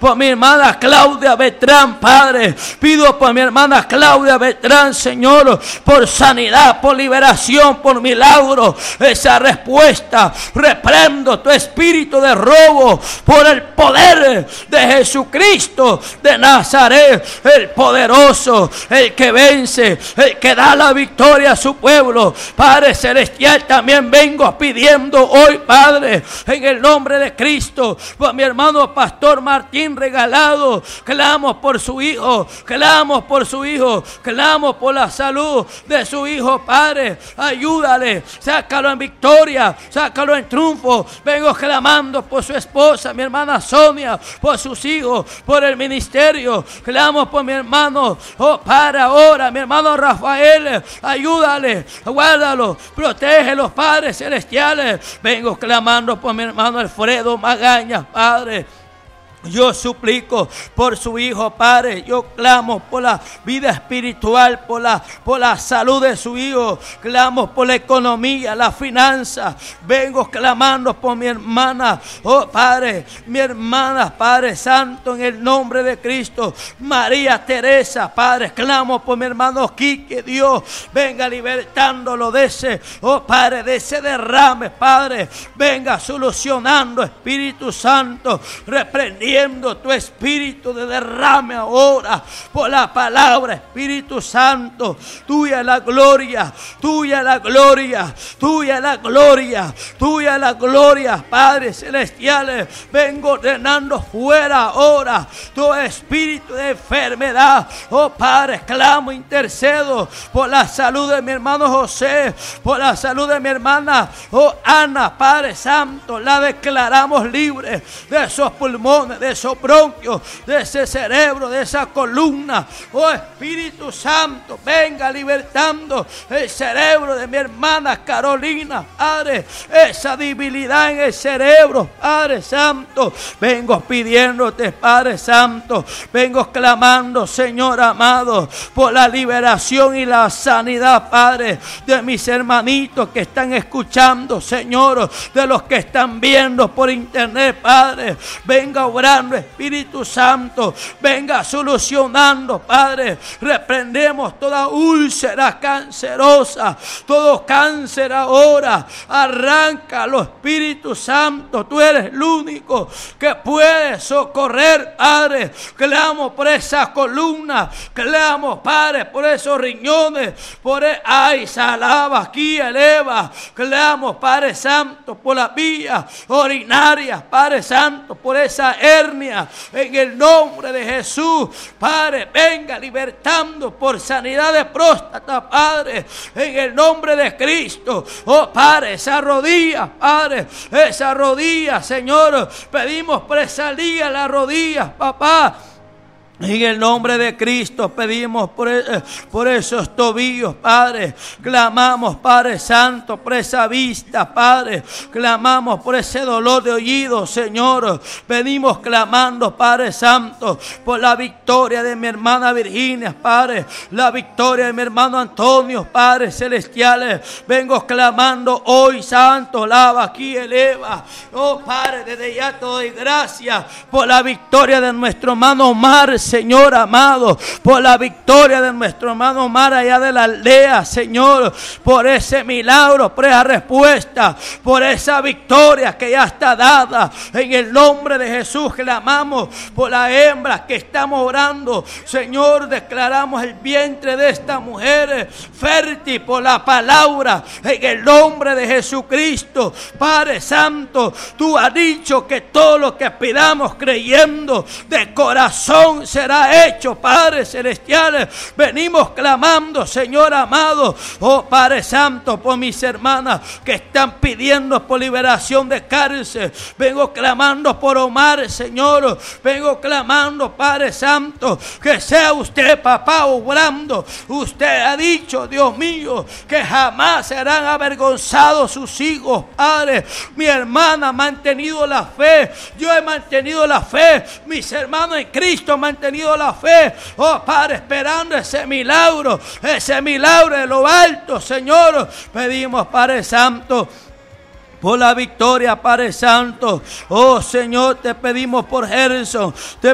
por mi hermana Claudia Beltrán, Padre. Pido por mi hermana Claudia Beltrán, Señor, por sanidad, por liberación, por milagro. Esa respuesta, reprendo tu espíritu de robo por el poder de Jesucristo de Nazaret, el poderoso, el que vence, el que da la victoria a su pueblo. Padre celestial, también vengo pidiendo hoy, Padre, en el nombre de Cristo, por mi hermano Pastor Martín Regalado. Clamo por su hijo, clamo por su hijo, clamo por la salud de su hijo, Padre. Ayúdale, sácalo en victoria, sácalo en triunfo. Vengo clamando por su esposa, mi hermana Sonia, por sus hijos, por el ministerio. Clamo por mi hermano, oh Padre, ahora, mi hermano Rafael. Ayúdale, guárdalo, protégelo, Padre celestiales. Vengo clamando por mi hermano Alfredo Magaña, Padre. Yo suplico por su hijo, Padre. Yo clamo por la vida espiritual, por la salud de su hijo. Clamo por la economía, la finanza. Vengo clamando por mi hermana, oh Padre, mi hermana, Padre Santo, en el nombre de Cristo. María Teresa, Padre, clamo por mi hermano Quique. Dios, venga libertándolo de ese, oh Padre, de ese derrame, Padre. Venga solucionando, Espíritu Santo, reprendiendo tu espíritu de derrame ahora por la palabra, Espíritu Santo. Tuya la gloria, tuya la gloria, tuya la gloria, tuya la gloria, Padre celestial. Vengo ordenando fuera ahora todo espíritu de enfermedad, oh Padre. Clamo, intercedo por la salud de mi hermano José, por la salud de mi hermana, oh Ana, Padre Santo. La declaramos libre de esos pulmones, de esos bronquios, de ese cerebro, de esa columna. Oh Espíritu Santo, venga libertando el cerebro de mi hermana Carolina, Padre. Esa debilidad en el cerebro, Padre Santo. Vengo pidiéndote, Padre Santo. Vengo clamando, Señor amado, por la liberación y la sanidad, Padre, de mis hermanitos que están escuchando, Señor, de los que están viendo por internet, Padre. Venga obrando, Espíritu Santo, venga solucionando, Padre. Reprendemos toda úlcera cancerosa, todo cáncer ahora. Arráncalo, Espíritu Santo. Tú eres el único que puede socorrer, Padre. Clamo por esa columna, clamo, Padre, por esos riñones, por ay, salava aquí, eleva. Clamo, Padre Santo, por la vía urinaria, Padre Santo, por esa hernia. En el nombre de Jesús, Padre, venga libertando por sanidad de próstata, Padre, en el nombre de Cristo. Oh Padre, esa rodilla, Padre, esa rodilla, Señor, pedimos por esa liga, la rodilla, papá. En el nombre de Cristo pedimos por esos tobillos, Padre. Clamamos, Padre Santo, por esa vista, Padre. Clamamos por ese dolor de oído, Señor. Venimos clamando, Padre Santo, por la victoria de mi hermana Virginia, Padre. La victoria de mi hermano Antonio, Padre celestiales. Vengo clamando hoy, Santo, lava aquí, eleva. Oh Padre, desde ya te doy gracias por la victoria de nuestro hermano Omar, Señor amado, por la victoria de nuestro hermano Omar allá de la aldea, Señor, por ese milagro, por esa respuesta, por esa victoria que ya está dada. En el nombre de Jesús clamamos por la hembra que estamos orando, Señor. Declaramos el vientre de esta mujer fértil por la palabra, en el nombre de Jesucristo. Padre Santo, tú has dicho que todo lo que pidamos creyendo de corazón será hecho, Padre celestial. Venimos clamando, Señor amado, oh Padre Santo, por mis hermanas que están pidiendo por liberación de cárcel. Vengo clamando por Omar, Señor. Vengo clamando, Padre Santo, que sea usted, papá, obrando. Usted ha dicho, Dios mío, que jamás serán avergonzados sus hijos, Padre. Mi hermana ha mantenido la fe, yo he mantenido la fe, mis hermanos en Cristo han mantenido la fe, oh Padre, esperando ese milagro de lo alto, Señor. Pedimos, Padre Santo, por la victoria, Padre Santo. Oh Señor, te pedimos por Gerson, te